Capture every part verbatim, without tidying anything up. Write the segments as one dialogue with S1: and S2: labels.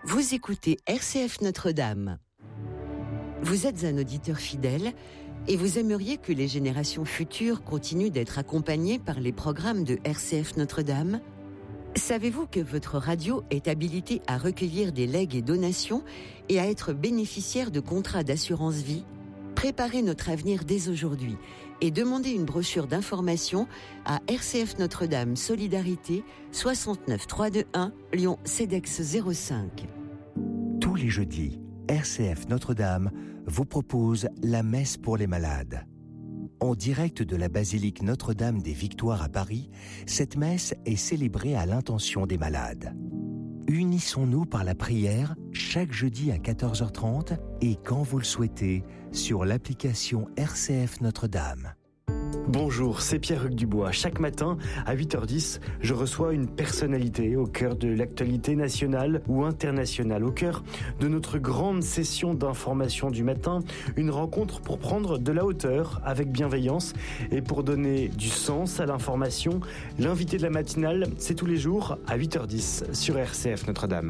S1: Vous écoutez R C F Notre-Dame. Vous êtes un auditeur fidèle et vous aimeriez que les générations futures continuent d'être accompagnées par les programmes de R C F Notre-Dame ? Savez-vous que votre radio est habilitée à recueillir des legs et donations et à être bénéficiaire de contrats d'assurance vie ? Préparez notre avenir dès aujourd'hui et demandez une brochure d'information à R C F Notre-Dame Solidarité soixante-neuf trois cent vingt-et-un Lyon CEDEX zéro cinq.
S2: Tous les jeudis, R C F Notre-Dame vous propose la messe pour les malades. En direct de la basilique Notre-Dame des Victoires à Paris, cette messe est célébrée à l'intention des malades. Unissons-nous par la prière chaque jeudi à quatorze heures trente et quand vous le souhaitez sur l'application R C F Notre-Dame.
S3: Bonjour, c'est Pierre-Hugues Dubois. Chaque matin, à huit heures dix, je reçois une personnalité au cœur de l'actualité nationale ou internationale, au cœur de notre grande session d'information du matin, une rencontre pour prendre de la hauteur avec bienveillance et pour donner du sens à l'information. L'invité de la matinale, c'est tous les jours à huit heures dix sur R C F Notre-Dame.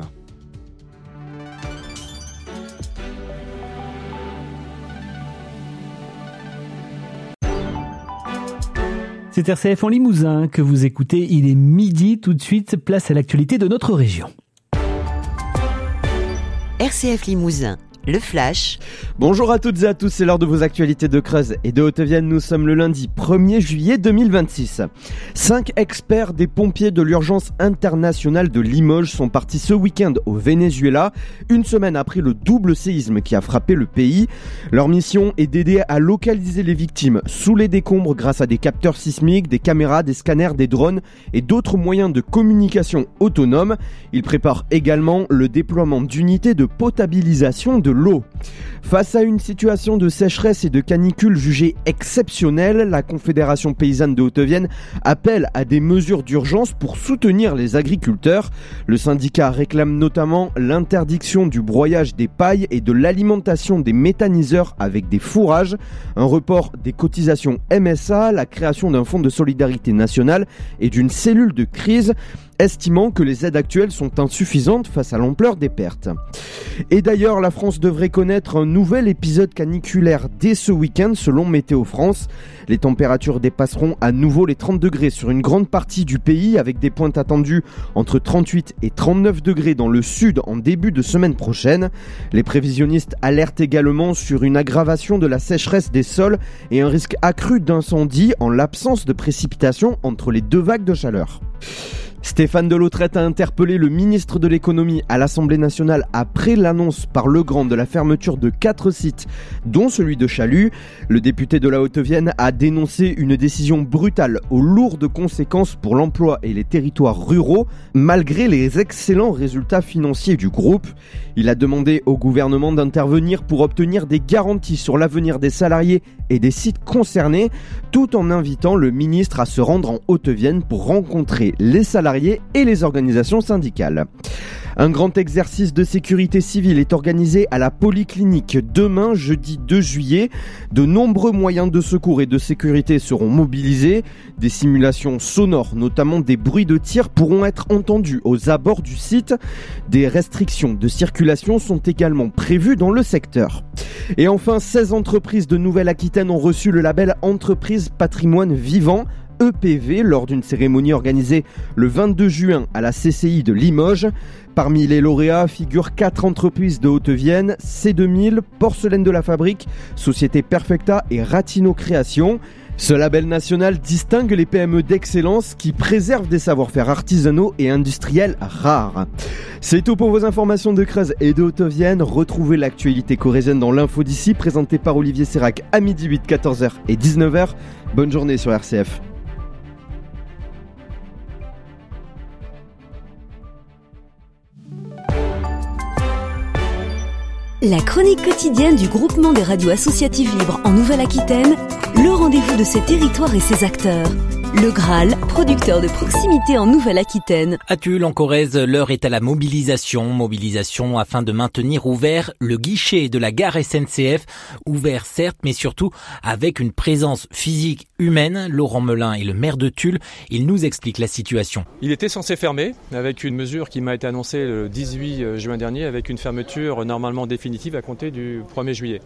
S4: C'est R C F en Limousin que vous écoutez, il est midi, tout de suite, place à l'actualité de notre région.
S1: R C F Limousin, le flash.
S5: Bonjour à toutes et à tous, c'est l'heure de vos actualités de Creuse et de Haute-Vienne. Nous sommes le lundi premier juillet deux mille vingt-six. Cinq experts des pompiers de l'urgence internationale de Limoges sont partis ce week-end au Venezuela, une semaine après le double séisme qui a frappé le pays. Leur mission est d'aider à localiser les victimes sous les décombres grâce à des capteurs sismiques, des caméras, des scanners, des drones et d'autres moyens de communication autonomes. Ils préparent également le déploiement d'unités de potabilisation de l'eau. Face à une situation de sécheresse et de canicule jugée exceptionnelle, la Confédération paysanne de Haute-Vienne appelle à des mesures d'urgence pour soutenir les agriculteurs. Le syndicat réclame notamment l'interdiction du broyage des pailles et de l'alimentation des méthaniseurs avec des fourrages, un report des cotisations M S A, la création d'un fonds de solidarité nationale et d'une cellule de crise, estimant que les aides actuelles sont insuffisantes face à l'ampleur des pertes. Et d'ailleurs, la France devrait connaître un nouvel épisode caniculaire dès ce week-end selon Météo France. Les températures dépasseront à nouveau les trente degrés sur une grande partie du pays avec des pointes attendues entre trente-huit et trente-neuf degrés dans le sud en début de semaine prochaine. Les prévisionnistes alertent également sur une aggravation de la sécheresse des sols et un risque accru d'incendie en l'absence de précipitations entre les deux vagues de chaleur. Stéphane Delautrette a interpellé le ministre de l'économie à l'Assemblée nationale après l'annonce par Legrand de la fermeture de quatre sites, dont celui de Chalut. Le député de la Haute-Vienne a dénoncé une décision brutale aux lourdes conséquences pour l'emploi et les territoires ruraux, malgré les excellents résultats financiers du groupe. Il a demandé au gouvernement d'intervenir pour obtenir des garanties sur l'avenir des salariés et des sites concernés, tout en invitant le ministre à se rendre en Haute-Vienne pour rencontrer les salariés et les organisations syndicales. Un grand exercice de sécurité civile est organisé à la Polyclinique demain, jeudi deux juillet. De nombreux moyens de secours et de sécurité seront mobilisés. Des simulations sonores, notamment des bruits de tir, pourront être entendus aux abords du site. Des restrictions de circulation sont également prévues dans le secteur. Et enfin, seize entreprises de Nouvelle-Aquitaine ont reçu le label Entreprise Patrimoine Vivant, E P V, lors d'une cérémonie organisée le vingt-deux juin à la C C I de Limoges. Parmi les lauréats figurent quatre entreprises de Haute-Vienne, C deux mille, Porcelaine de la Fabrique, Société Perfecta et Ratino Création. Ce label national distingue les P M E d'excellence qui préservent des savoir-faire artisanaux et industriels rares. C'est tout pour vos informations de Creuse et de Haute-Vienne. Retrouvez l'actualité corrézienne dans l'info d'ici, présentée par Olivier Sérac à midi huit, quatorze heures et dix-neuf heures. Bonne journée sur R C F.
S6: La chronique quotidienne du groupement des radios associatives libres en Nouvelle-Aquitaine, le rendez-vous de ses territoires et ses acteurs. Le Graal, producteur de proximité en Nouvelle-Aquitaine.
S7: À Tulle, en Corrèze, l'heure est à la mobilisation. Mobilisation afin de maintenir ouvert le guichet de la gare S N C F. Ouvert certes, mais surtout avec une présence physique humaine. Laurent Melin est le maire de Tulle. Il nous explique la situation.
S8: Il était censé fermer avec une mesure qui m'a été annoncée le dix-huit juin dernier avec une fermeture normalement définitive à compter du premier juillet.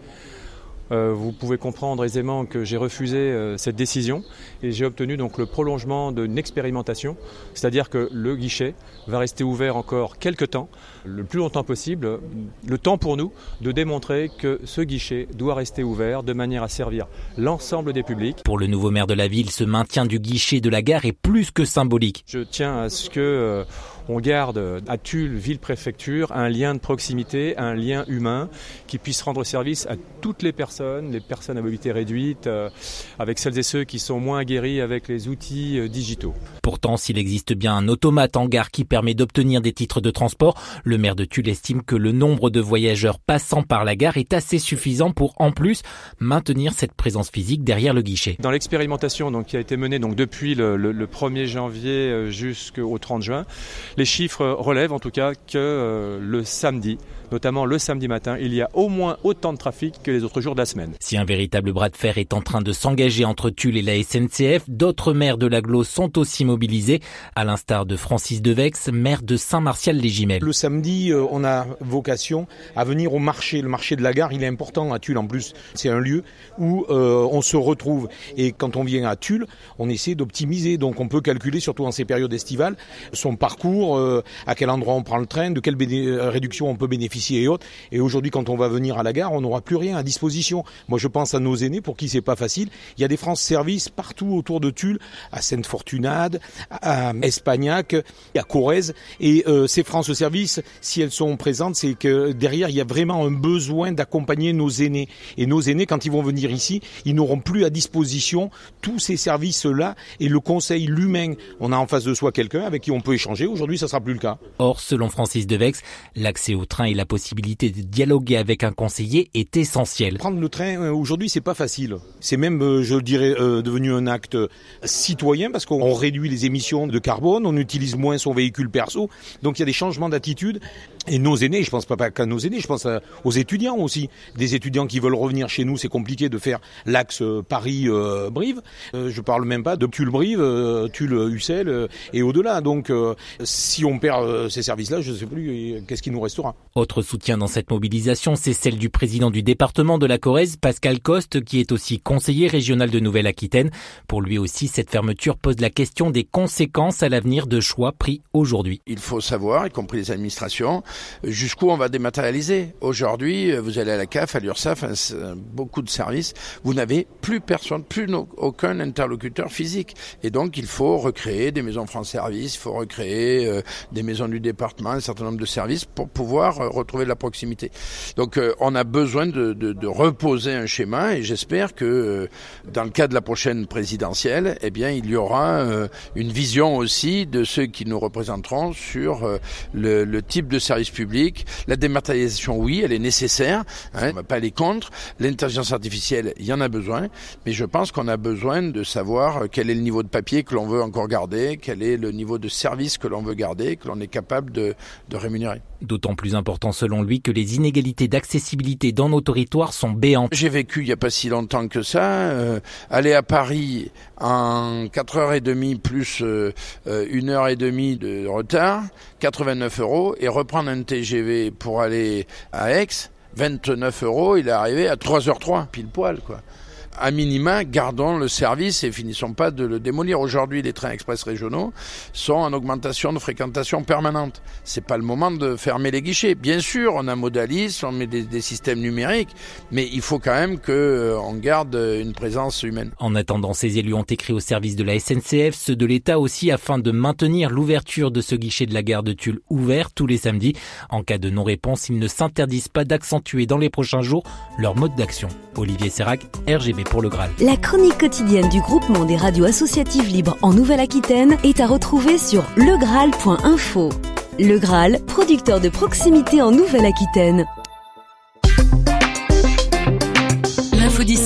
S8: Euh, vous pouvez comprendre aisément que j'ai refusé euh, cette décision et j'ai obtenu donc le prolongement d'une expérimentation, c'est-à-dire que le guichet va rester ouvert encore quelques temps, le plus longtemps possible, le temps pour nous de démontrer que ce guichet doit rester ouvert de manière à servir l'ensemble des publics.
S7: Pour le nouveau maire de la ville, ce maintien du guichet de la gare est plus que symbolique.
S8: Je tiens à ce que euh, on garde à Tulle, ville-préfecture, un lien de proximité, un lien humain qui puisse rendre service à toutes les personnes, les personnes à mobilité réduite, euh, avec celles et ceux qui sont moins aguerris avec les outils euh, digitaux.
S7: Pourtant, s'il existe bien un automate en gare qui permet d'obtenir des titres de transport, le maire de Tulle estime que le nombre de voyageurs passant par la gare est assez suffisant pour, en plus, maintenir cette présence physique derrière le guichet.
S8: Dans l'expérimentation donc, qui a été menée donc, depuis le, le, le premier janvier jusqu'au trente juin, les chiffres relèvent en tout cas que euh, le samedi, notamment le samedi matin, il y a au moins autant de trafic que les autres jours de la semaine.
S7: Si un véritable bras de fer est en train de s'engager entre Tulle et la S N C F, d'autres maires de l'agglo sont aussi mobilisés, à l'instar de Francis Devex, maire de Saint-Martial-les-Gimelles.
S9: Le samedi, euh, on a vocation à venir au marché. Le marché de la gare, il est important à Tulle en plus. C'est un lieu où euh, on se retrouve. Et quand on vient à Tulle, on essaie d'optimiser. Donc on peut calculer, surtout en ces périodes estivales, son parcours, euh, à quel endroit on prend le train, de quelle béné- réduction on peut bénéficier et autres. Et aujourd'hui, quand on va venir à la gare, on n'aura plus rien à disposition. Moi, je pense à nos aînés pour qui c'est pas facile. Il y a des France Service partout autour de Tulle, à Sainte-Fortunade, à Espagnac, à Corrèze. Et euh, ces France Service, si elles sont présentes, c'est que derrière, il y a vraiment un besoin d'accompagner nos aînés. Et nos aînés, quand ils vont venir ici, ils n'auront plus à disposition tous ces services-là et le conseil, l'humain. On a en face de soi quelqu'un avec qui on peut échanger. Aujourd'hui, ça sera plus le cas.
S7: Or, selon Francis Devex, l'accès au train et la possibilité de dialoguer avec un conseiller est essentiel.
S9: Prendre le train, aujourd'hui, c'est pas facile. C'est même, je dirais, euh, devenu un acte citoyen parce qu'on réduit les émissions de carbone, on utilise moins son véhicule perso. Donc, il y a des changements d'attitude. Et nos aînés, je pense pas qu'à nos aînés, je pense aux étudiants aussi. Des étudiants qui veulent revenir chez nous, c'est compliqué de faire l'axe Paris-Brive. Euh, je parle même pas de Tulle-Brive, euh, Tulle-Ussel euh, et au-delà. Donc, euh, si on perd euh, ces services-là, je ne sais plus qu'est-ce qui nous restera.
S7: Autre soutien dans cette mobilisation, c'est celle du président du département de la Corrèze, Pascal Coste, qui est aussi conseiller régional de Nouvelle-Aquitaine. Pour lui aussi, cette fermeture pose la question des conséquences à l'avenir de choix pris aujourd'hui.
S10: Il faut savoir, y compris les administrations, jusqu'où on va dématérialiser. Aujourd'hui, vous allez à la C A F, à l'URSSAF, beaucoup de services, vous n'avez plus personne, plus no, aucun interlocuteur physique. Et donc, il faut recréer des maisons France Service, il faut recréer euh, des maisons du département, un certain nombre de services pour pouvoir euh, retrouver de la proximité. Donc, euh, on a besoin de, de, de reposer un schéma et j'espère que euh, dans le cas de la prochaine présidentielle, eh bien, il y aura euh, une vision aussi de ceux qui nous représenteront sur euh, le, le type de service public. La dématérialisation, oui, elle est nécessaire, hein, on ne va pas aller contre. L'intelligence artificielle, il y en a besoin, mais je pense qu'on a besoin de savoir quel est le niveau de papier que l'on veut encore garder, quel est le niveau de service que l'on veut garder, que l'on est capable de, de rémunérer.
S7: D'autant plus important selon lui que les inégalités d'accessibilité dans nos territoires sont béantes.
S10: J'ai vécu il n'y a pas si longtemps que ça, euh, aller à Paris en quatre heures trente plus euh, une heure et demie de retard, quatre-vingt-neuf euros, et reprendre un T G V pour aller à Aix, vingt-neuf euros, il est arrivé à trois heures trois, pile poil, quoi. À minima, gardons le service et finissons pas de le démolir. Aujourd'hui, les trains express régionaux sont en augmentation de fréquentation permanente. C'est pas le moment de fermer les guichets. Bien sûr, on a Modalis, on met des, des systèmes numériques, mais il faut quand même que euh, on garde une présence humaine.
S7: En attendant, ces élus ont écrit au service de la S N C F, ceux de l'État aussi, afin de maintenir l'ouverture de ce guichet de la gare de Tulle ouvert tous les samedis. En cas de non-réponse, ils ne s'interdisent pas d'accentuer dans les prochains jours leur mode d'action. Olivier Serrac, R G B pour le Graal.
S6: La chronique quotidienne du groupement des radios associatives libres en Nouvelle-Aquitaine est à retrouver sur le graal point info. Le Graal, producteur de proximité en Nouvelle-Aquitaine.
S1: L'info d'ici,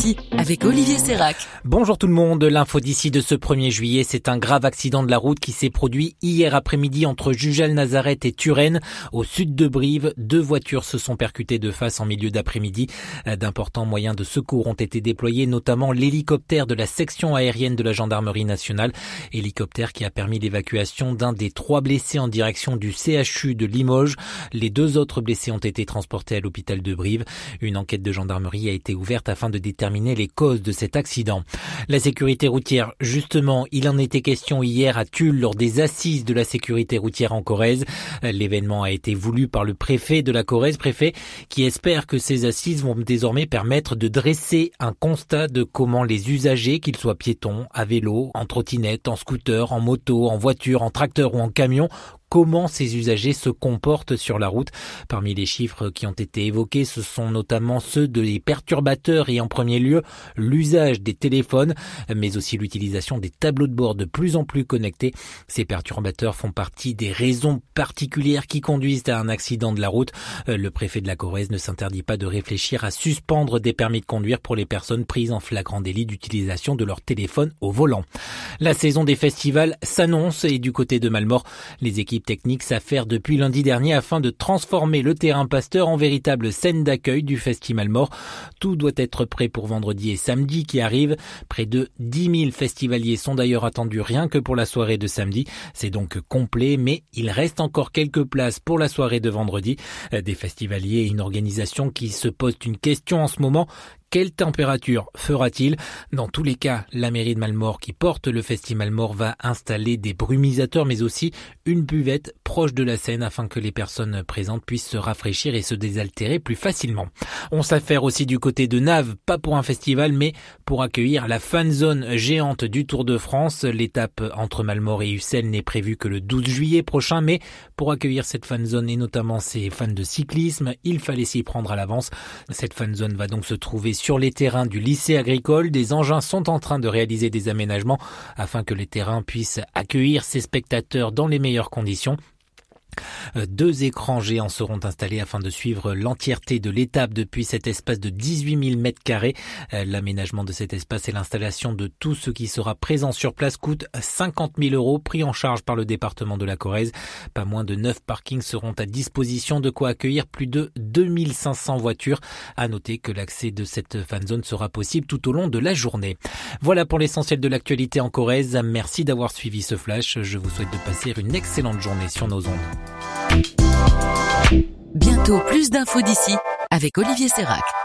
S11: avec Olivier Sérac.
S7: Bonjour tout le monde, l'info d'ici de ce premier juillet, c'est un grave accident de la route qui s'est produit hier après-midi entre Jugel-Nazareth et Turenne, au sud de Brive. Deux voitures se sont percutées de face en milieu d'après-midi. D'importants moyens de secours ont été déployés, notamment l'hélicoptère de la section aérienne de la gendarmerie nationale, hélicoptère qui a permis l'évacuation d'un des trois blessés en direction du C H U de Limoges. Les deux autres blessés ont été transportés à l'hôpital de Brive. Une enquête de gendarmerie a été ouverte afin de déterminer les causes de cet accident. La sécurité routière, justement, il en était question hier à Tulle lors des assises de la sécurité routière en Corrèze. L'événement a été voulu par le préfet de la Corrèze, préfet qui espère que ces assises vont désormais permettre de dresser un constat de comment les usagers, qu'ils soient piétons, à vélo, en trottinette, en scooter, en moto, en voiture, en tracteur ou en camion, comment ces usagers se comportent sur la route. Parmi les chiffres qui ont été évoqués, ce sont notamment ceux des perturbateurs et en premier lieu l'usage des téléphones, mais aussi l'utilisation des tableaux de bord de plus en plus connectés. Ces perturbateurs font partie des raisons particulières qui conduisent à un accident de la route. Le préfet de la Corrèze ne s'interdit pas de réfléchir à suspendre des permis de conduire pour les personnes prises en flagrant délit d'utilisation de leur téléphone au volant. La saison des festivals s'annonce et du côté de Malmort, les équipes techniques s'affairent depuis lundi dernier afin de transformer le terrain Pasteur en véritable scène d'accueil du Festival Mort. Tout doit être prêt pour vendredi et samedi qui arrivent. Près de dix mille festivaliers sont d'ailleurs attendus rien que pour la soirée de samedi. C'est donc complet, mais il reste encore quelques places pour la soirée de vendredi. Des festivaliers et une organisation qui se posent une question en ce moment. Quelle température fera-t-il ? Dans tous les cas, la mairie de Malmort qui porte le Festival Mort va installer des brumisateurs mais aussi une buvette proche de la scène afin que les personnes présentes puissent se rafraîchir et se désaltérer plus facilement. On s'affaire aussi du côté de Naves, pas pour un festival mais pour accueillir la fan zone géante du Tour de France. L'étape entre Malmort et Ussel n'est prévue que le douze juillet prochain, mais pour accueillir cette fan zone et notamment ses fans de cyclisme, il fallait s'y prendre à l'avance. Cette fan zone va donc se trouver sur les terrains du lycée agricole. Des engins sont en train de réaliser des aménagements afin que les terrains puissent accueillir ces spectateurs dans les meilleures conditions. Deux écrans géants seront installés afin de suivre l'entièreté de l'étape depuis cet espace de dix-huit mille mètres carrés. L'aménagement de cet espace et l'installation de tout ce qui sera présent sur place coûte cinquante mille euros, pris en charge par le département de la Corrèze. Pas moins de neuf parkings seront à disposition, de quoi accueillir plus de deux mille cinq cents voitures. À noter que l'accès de cette fan zone sera possible tout au long de la journée. Voilà pour l'essentiel de l'actualité en Corrèze. Merci d'avoir suivi ce flash. Je vous souhaite de passer une excellente journée sur nos ondes.
S11: Bientôt plus d'infos d'ici avec Olivier Sérac.